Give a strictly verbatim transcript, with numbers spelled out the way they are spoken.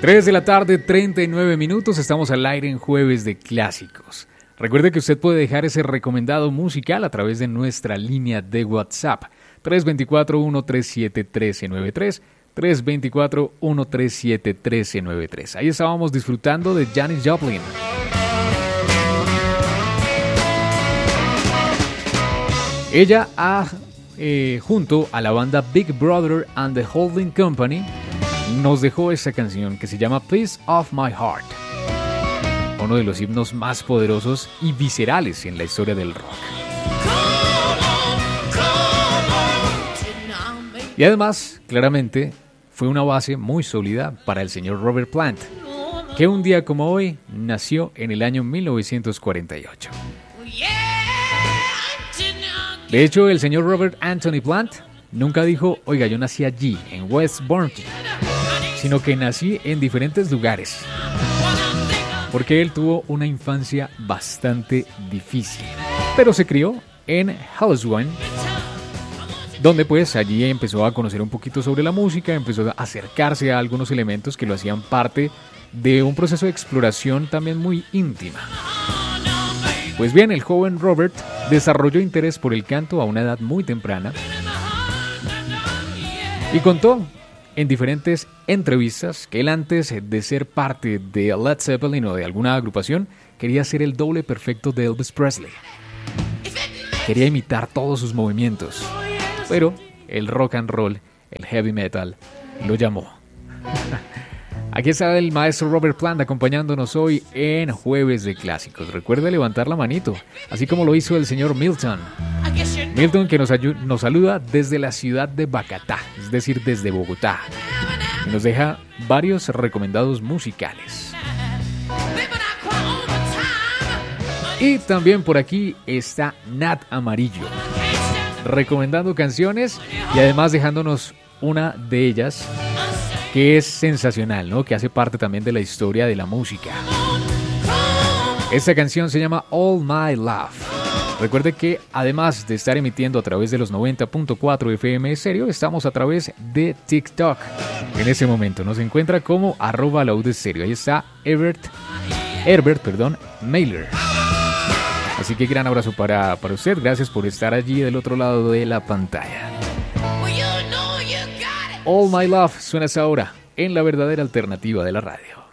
tres de la tarde, treinta y nueve minutos, estamos al aire en Jueves de Clásicos. Recuerde que usted puede dejar ese recomendado musical a través de nuestra línea de WhatsApp, tres dos cuatro, uno tres siete, uno tres nueve tres, tres dos cuatro, uno tres siete, uno tres nueve tres. Ahí estábamos disfrutando de Janis Joplin. Ella ha, eh, junto a la banda Big Brother and the Holding Company, nos dejó esa canción que se llama Piece of My Heart, uno de los himnos más poderosos y viscerales en la historia del rock. Y además, claramente, fue una base muy sólida para el señor Robert Plant, que un día como hoy nació en el año mil novecientos cuarenta y ocho. De hecho, el señor Robert Anthony Plant nunca dijo, oiga, yo nací allí, en West Bournemouth, sino que nací en diferentes lugares, porque él tuvo una infancia bastante difícil, pero se crió en Hallswan, donde pues allí empezó a conocer un poquito sobre la música, empezó a acercarse a algunos elementos que lo hacían parte de un proceso de exploración también muy íntima. Pues bien, el joven Robert desarrolló interés por el canto a una edad muy temprana y contó en diferentes entrevistas que él, antes de ser parte de Led Zeppelin o de alguna agrupación, quería ser el doble perfecto de Elvis Presley. Quería imitar todos sus movimientos, pero el rock and roll, el heavy metal, lo llamó. Aquí está el maestro Robert Plant acompañándonos hoy en Jueves de Clásicos. Recuerde levantar la manito, así como lo hizo el señor Milton. Milton, que nos, ayu- nos saluda desde la ciudad de Bacatá, es decir, desde Bogotá. Y nos deja varios recomendados musicales. Y también por aquí está Nat Amarillo, recomendando canciones y además dejándonos una de ellas que es sensacional, ¿no? Que hace parte también de la historia de la música. Esta canción se llama All My Love. Recuerde que además de estar emitiendo a través de los noventa punto cuatro F M Estéreo, estamos a través de TikTok. En ese momento nos encuentra como arroba Loud Estéreo. Ahí está Herbert, Herbert, perdón, Mailer. Así que gran abrazo para, para usted. Gracias por estar allí del otro lado de la pantalla. All My Love suena hasta ahora en la verdadera alternativa de la radio.